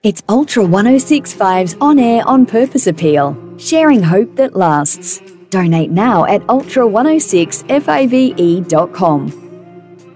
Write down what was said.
It's Ultra 1065's On Air On Purpose appeal, sharing hope that lasts. Donate now at ultra106fave.com.